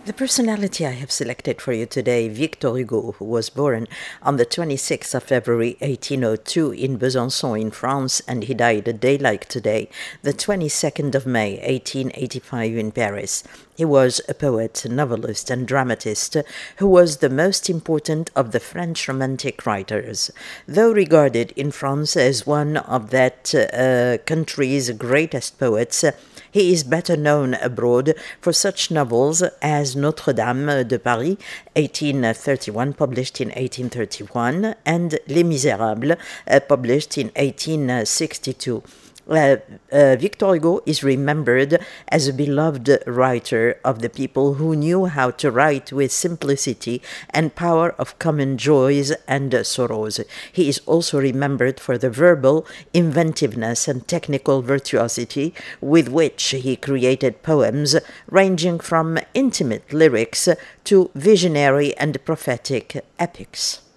The personality I have selected for you today, Victor Hugo, who was born on the 26th of February 1802 in Besançon in France, and he died a day like today, the 22nd of May 1885 in Paris. He was a poet, novelist, and dramatist who was the most important of the French Romantic writers. Though regarded in France as one of that country's greatest poets, he is better known abroad for such novels as Notre-Dame de Paris, 1831, published in 1831, and Les Misérables, published in 1862. Victor Hugo is remembered as a beloved writer of the people who knew how to write with simplicity and power of common joys and sorrows. He is also remembered for the verbal inventiveness and technical virtuosity with which he created poems ranging from intimate lyrics to visionary and prophetic epics.